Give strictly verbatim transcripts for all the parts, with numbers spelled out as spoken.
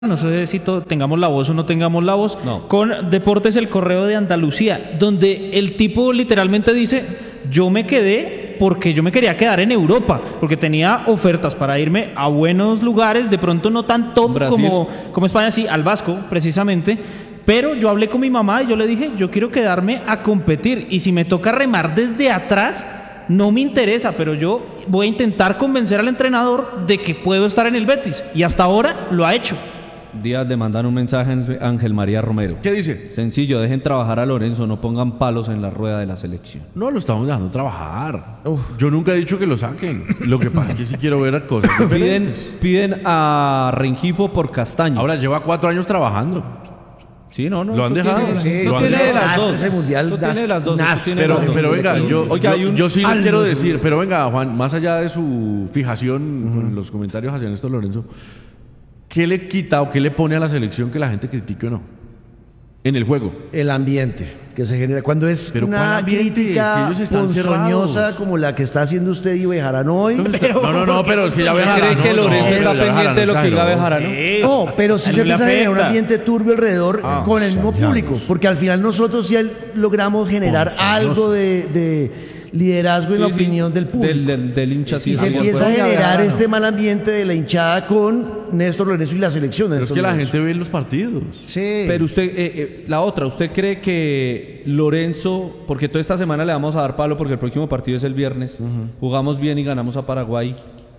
no sé si to- tengamos la voz o no tengamos la voz, No. con Deportes El Correo de Andalucía, donde el tipo literalmente dice, yo me quedé porque yo me quería quedar en Europa, porque tenía ofertas para irme a buenos lugares, de pronto no tan top Brasil. como, como España, sí, al Vasco, precisamente, pero yo hablé con mi mamá y yo le dije, yo quiero quedarme a competir, y si me toca remar desde atrás, no me interesa, pero yo voy a intentar convencer al entrenador de que puedo estar en el Betis, y hasta ahora lo ha hecho. Díaz le mandan un mensaje a Ángel María Romero. ¿Qué dice? Sencillo, dejen trabajar a Lorenzo, no pongan palos en la rueda de la selección. No, lo estamos dejando trabajar. Yo nunca he dicho que lo saquen. Lo que pasa es que sí quiero ver cosas Piden, diferentes. piden a Rengifo por Castaño. Ahora lleva cuatro años trabajando. Sí, no, no. Lo han esto dejado. tiene- Sí, esto lo han tiene dejado. las dos. Ese mundial Esto tiene das- las dos. esto nas- tiene Pero, las dos. pero venga, yo, Oiga, yo, hay un- yo sí les algo quiero de decir, eso. pero venga, Juan, más allá de su fijación con los comentarios hacia Néstor Lorenzo, ¿qué le quita o qué le pone a la selección que la gente critique o no? En el juego. El ambiente que se genera. Cuando es Pero ¿cuál una ambiente? crítica Si ellos están ponzoñosa cerrados. como la que está haciendo usted y Bejarano hoy. no, no, no, pero es que ya ¿Cree Bejarano, que no, Lorenzo no, está ya Bejarano pendiente de lo que diga exageró. Bejarano? No, pero si A se él le empieza a generar un afecta. ambiente turbio alrededor Ah, con el mismo ya, público, ya. porque al final nosotros ya logramos generar algo de, de liderazgo en la Sí, sí, opinión del público. Del, del, del hincha, sí, y se sí, de empieza a acuerdo. generar este mal ambiente de la hinchada con Néstor Lorenzo y la selección. de Pero es Néstor que la Lorenzo. gente ve los partidos. Sí. Pero usted, eh, eh, la otra, ¿usted cree que Lorenzo, porque toda esta semana le vamos a dar palo porque el próximo partido es el viernes, jugamos bien y ganamos a Paraguay,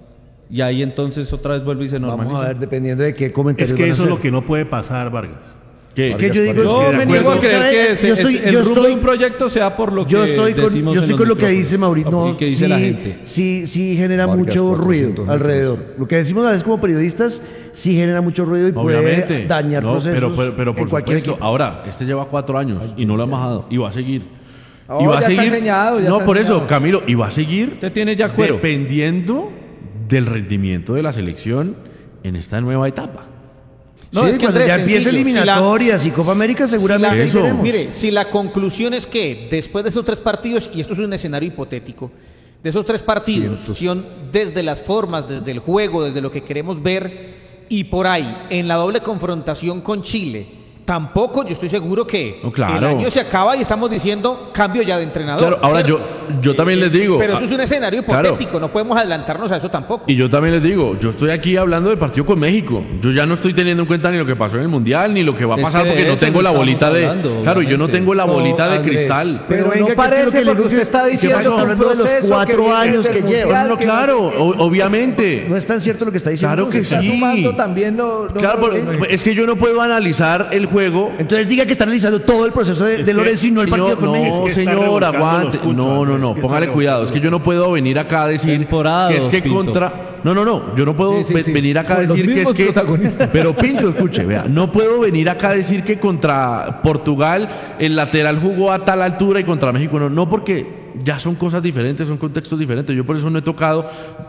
y ahí entonces otra vez vuelve y se normaliza? Vamos a ver, dependiendo de qué comentarios Es que van a eso es hacer. lo que no puede pasar, Vargas. ¿Qué? Es que yo digo, Yo es que me de niego a acuerdo. creer que ese- Yo estoy- el yo rumbo estoy- de un proyecto sea por lo que Yo estoy con, decimos yo en estoy los con lo que micrófonos. dice Mauricio. No, y que dice sí, la gente. Sí, sí genera Vargas, mucho cuatrocientos ruido metros. alrededor. Lo que decimos a veces como periodistas sí genera mucho ruido y Obviamente. puede dañar No, procesos pero, pero, pero en por cualquier supuesto. equipo. Ahora, este lleva cuatro años y no lo ha bajado. Y va a seguir. Oh, y va ya a está seguir. enseñado, ya no, está por eso, enseñado. Camilo. Y va a seguir. Usted tiene ya cuero. Dependiendo del rendimiento de la selección en esta nueva etapa. No, Sí, es que cuando Andrés, ya empiece sencillo, si la- eliminatorias y Copa América seguramente si ahí Eso. veremos. Mire, si la conclusión es que después de esos tres partidos, y esto es un escenario hipotético, de esos tres partidos, son desde las formas, desde el juego, desde lo que queremos ver, y por ahí, en la doble confrontación con Chile, tampoco yo estoy seguro que No, claro. el año se acaba y estamos diciendo cambio ya de entrenador. Claro, ahora yo, ¿cierto? yo también les digo. Pero eso es un escenario Claro. hipotético, no podemos adelantarnos a eso tampoco. Y yo también les digo, yo estoy aquí hablando del partido con México. Yo ya no estoy teniendo en cuenta ni lo que pasó en el Mundial, ni lo que va a Es pasar, que de porque no eso tengo la estamos bolita de... hablando, claro, yo no obviamente. tengo la No, bolita de Andrés, cristal. Pero Pero venga, no que es que lo parece que le porque digo usted que- está ¿qué diciendo pasó? que un Hablando de los proceso, cuatro que viene años del que Mundial, lleva. No, no, que- claro, o- obviamente. No es tan cierto lo que está diciendo. Claro que usted. Está sí. sumando también lo, lo- Claro, lo- porque- lo- es que yo no puedo analizar el juego. Entonces diga que está analizando todo el proceso de, de que- Lorenzo y no el Señor, partido con no, México. Es que está señor, revolcando aguante. los cuchos, No, no, Andrés, no, es que está póngale cuidado. Es que yo no puedo venir acá a decir Temporada que es dos, que Pinto. contra... No, no, no, yo no puedo Sí, sí, ve- sí. venir acá a Con los decir que es mismos que... protagonistas. Pero Pinto, escuche, vea, no puedo venir acá a decir que contra Portugal el lateral jugó a tal altura y contra México no. No, porque ya son cosas diferentes, son contextos diferentes. Yo por eso no he tocado...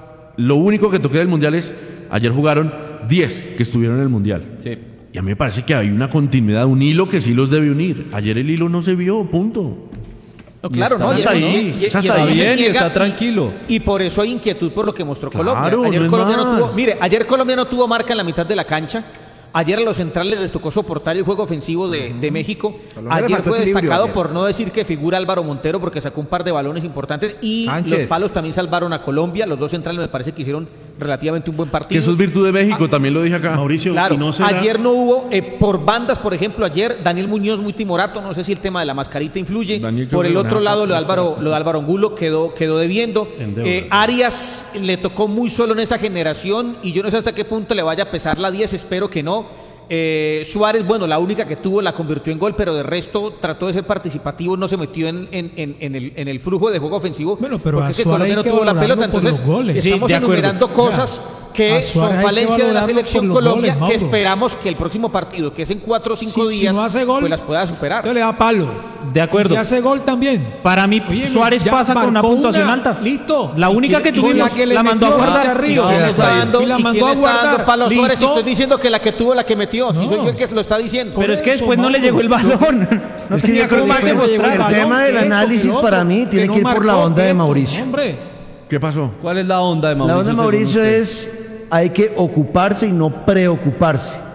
Lo único que toqué del Mundial es... Ayer jugaron diez que estuvieron en el Mundial. Sí. Y a mí me parece que hay una continuidad, un hilo que sí los debe unir. Ayer el hilo no se vio, punto. No, claro, está no, hasta y eso, ahí, ¿no? Y- es hasta y eso ahí. no se Bien, y niega, está tranquilo. Y por eso hay inquietud por lo que mostró Claro, Colombia. Ayer no es Colombia no más. tuvo, mire, ayer Colombia no tuvo marca en la mitad de la cancha. Ayer a los centrales les tocó soportar el juego ofensivo de, de México. Colombia le Ayer faltó fue equilibrio destacado ayer. por no decir que figura Álvaro Montero porque sacó un par de balones importantes y Sánchez. los palos también salvaron a Colombia. Los dos centrales me parece que hicieron relativamente un buen Que partido. eso es virtud de México, también lo dije acá. Mauricio, Claro, y no será- ayer no hubo, eh, por bandas, por ejemplo, ayer Daniel Muñoz muy timorato, no sé si el tema de la mascarita influye. Daniel creo Por que el lo otro maneja lado, con lo de Álvaro, lo de Álvaro Angulo quedó, quedó debiendo. En deuda. Eh, Arias le tocó muy solo en esa generación y yo no sé hasta qué punto le vaya a pesar la diez, espero que no. Eh, Suárez, bueno, la única que tuvo la convirtió en gol, pero de resto trató de ser participativo, no se metió en, en, en, en el, en el flujo de juego ofensivo. Bueno, pero porque a es que Suárez Colombia no hay que tuvo la valorarlo pelota, por entonces los goles. Sí, estamos de acuerdo. enumerando cosas que a son Suárez hay que falencia de la valorarlo selección por los Colombia, goles, que Mauro. esperamos que el próximo partido, que es en cuatro o cinco Si- si días, no hace gol, pues las pueda superar. Entonces le da palo. De acuerdo. Y si hace gol también. Para mí, Oye, Suárez ya pasa con una marcó puntuación una, alta. listo. La única que Y con tuvimos la que le la mandó a metió guardar. hacia arriba. ¿Y quién le está dando, Y la y mandó quién a le está dando guardar. palo a Suárez? Listo. Estoy diciendo que la que tuvo, la que metió. Si No. soy yo el que lo está diciendo. Pero es que Por eso, después no le Mauro. llegó el balón. No Es que tenía yo creo cómo que más el- demostrar. el balón, tema del esto, análisis que lo para otro, mí que tiene no que ir por marcó, la onda de esto. Mauricio. Hombre, ¿Qué pasó? ¿Cuál es la onda de La Mauricio? onda de según Mauricio usted? es hay que ocuparse y no preocuparse.